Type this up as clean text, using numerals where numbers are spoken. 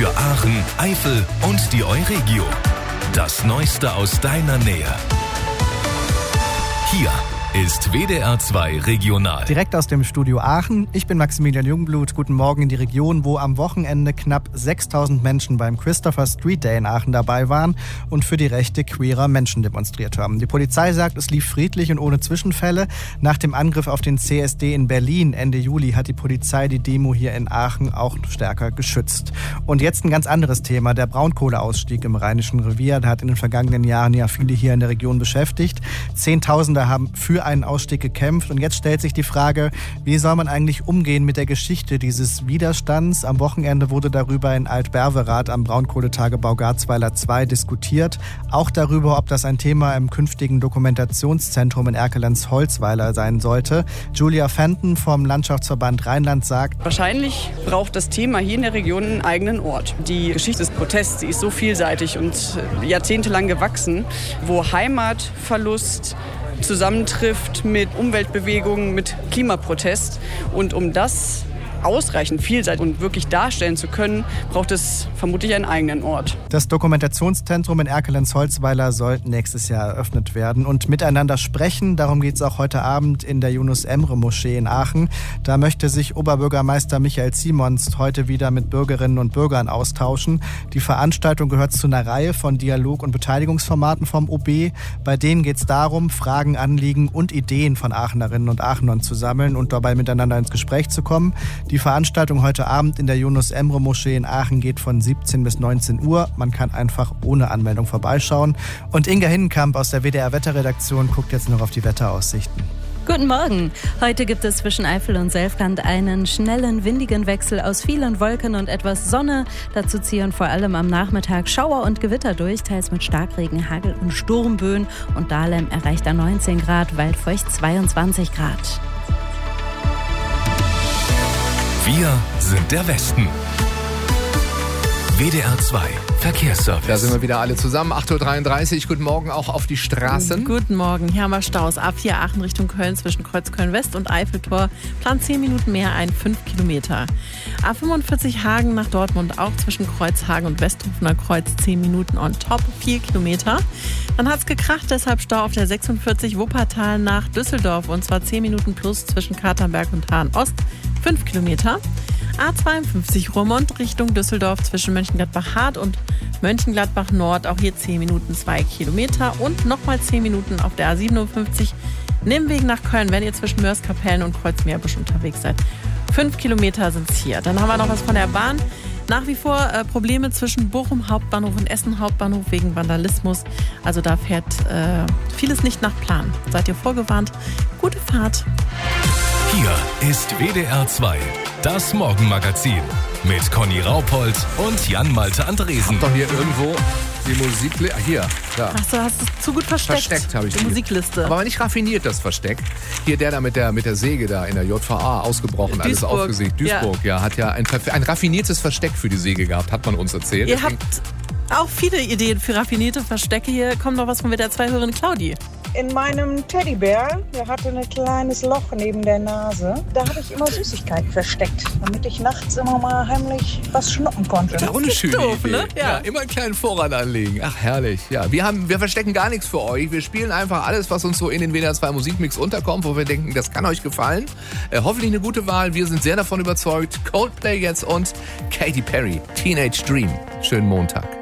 für Aachen, Eifel und die Euregio. Das Neueste aus deiner Nähe. Hier ist WDR 2 Regional. Direkt aus dem Studio Aachen. Ich bin Maximilian Jungblut. Guten Morgen in die Region, wo am Wochenende knapp 6.000 Menschen beim Christopher Street Day in Aachen dabei waren und für die Rechte queerer Menschen demonstriert haben. Die Polizei sagt, es lief friedlich und ohne Zwischenfälle. Nach dem Angriff auf den CSD in Berlin Ende Juli hat die Polizei die Demo hier in Aachen auch stärker geschützt. Und jetzt ein ganz anderes Thema, der Braunkohleausstieg im Rheinischen Revier. Der hat in den vergangenen Jahren ja viele hier in der Region beschäftigt. Zehntausende haben für einen Ausstieg gekämpft und jetzt stellt sich die Frage, wie soll man eigentlich umgehen mit der Geschichte dieses Widerstands? Am Wochenende wurde darüber in Alt-Berverath am Braunkohletagebau Garzweiler 2 diskutiert. Auch darüber, ob das ein Thema im künftigen Dokumentationszentrum in Erkelenz-Holzweiler sein sollte. Julia Fenton vom Landschaftsverband Rheinland sagt: Wahrscheinlich braucht das Thema hier in der Region einen eigenen Ort. Die Geschichte des Protests, die ist so vielseitig und jahrzehntelang gewachsen, wo Heimatverlust zusammentrifft mit Umweltbewegungen, mit Klimaprotest. Und um das ausreichend vielseitig und wirklich darstellen zu können, braucht es vermutlich einen eigenen Ort. Das Dokumentationszentrum in Erkelenz-Holzweiler soll nächstes Jahr eröffnet werden. Und miteinander sprechen, darum geht es auch heute Abend in der Yunus-Emre-Moschee in Aachen. Da möchte sich Oberbürgermeister Michael Simons heute wieder mit Bürgerinnen und Bürgern austauschen. Die Veranstaltung gehört zu einer Reihe von Dialog- und Beteiligungsformaten vom OB. Bei denen geht es darum, Fragen, Anliegen und Ideen von Aachenerinnen und Aachenern zu sammeln und dabei miteinander ins Gespräch zu kommen. Die Veranstaltung heute Abend in der Yunus-Emre-Moschee in Aachen geht von 17 bis 19 Uhr. Man kann einfach ohne Anmeldung vorbeischauen. Und Inga Hinnenkamp aus der WDR-Wetterredaktion guckt jetzt noch auf die Wetteraussichten. Guten Morgen. Heute gibt es zwischen Eifel und Selfkant einen schnellen, windigen Wechsel aus vielen Wolken und etwas Sonne. Dazu ziehen vor allem am Nachmittag Schauer und Gewitter durch, teils mit Starkregen, Hagel und Sturmböen. Und Dahlem erreicht er 19 Grad, Waldfeucht 22 Grad. Wir sind der Westen. WDR 2 Verkehrsservice. Da sind wir wieder alle zusammen. 8.33 Uhr. Guten Morgen auch auf die Straßen. Guten Morgen. Hier haben wir Staus. A4 Aachen Richtung Köln zwischen Kreuz Köln-West und Eiffeltor. Plan 10 Minuten mehr, 5 Kilometer. A45 Hagen nach Dortmund auch zwischen Kreuzhagen und Westhofener Kreuz 10 Minuten on top, 4 Kilometer. Dann hat es gekracht, deshalb Stau auf der 46 Wuppertal nach Düsseldorf und zwar 10 Minuten plus zwischen Katernberg und Hahn-Ost, 5 Kilometer. A52 Roermond Richtung Düsseldorf zwischen Mönchengladbach-Hart und Mönchengladbach-Nord. Auch hier 10 Minuten, 2 Kilometer. Und nochmal 10 Minuten auf der A57 Nimmwegen nach Köln, wenn ihr zwischen Mörs-Kapellen und Kreuzmeerbusch unterwegs seid. 5 Kilometer sind es hier. Dann haben wir noch was von der Bahn. Nach wie vor Probleme zwischen Bochum Hauptbahnhof und Essen Hauptbahnhof wegen Vandalismus. Also da fährt vieles nicht nach Plan. Seid ihr vorgewarnt? Gute Fahrt. Hier ist WDR 2, das Morgenmagazin mit Conny Raupold und Jan-Malte Andresen. Doch hier irgendwo die Musikliste. Hier, da. Hast du es zu gut versteckt? Versteckt habe ich die Musikliste. Aber nicht raffiniert, das Versteck. Hier der da mit der Säge da in der JVA ausgebrochen, Duisburg. alles aufgesägt. Duisburg, ja, hat ja ein raffiniertes Versteck für die Säge gehabt, hat man uns erzählt. Ihr habt auch viele Ideen für raffinierte Verstecke. Hier kommt noch was von WDR 2-Hörerin Claudi. In meinem Teddybär, der hatte ein kleines Loch neben der Nase. Da habe ich immer Süßigkeiten versteckt, damit ich nachts immer mal heimlich was schnuppen konnte. Das ist auch eine schöne doof, Idee. ne? Ja, immer einen kleinen Vorrat anlegen. Ach, herrlich. Ja, wir verstecken gar nichts für euch. Wir spielen einfach alles, was uns so in den WDR 2 Musikmix unterkommt, wo wir denken, das kann euch gefallen. Hoffentlich eine gute Wahl. Wir sind sehr davon überzeugt. Coldplay jetzt und Katy Perry, Teenage Dream. Schönen Montag.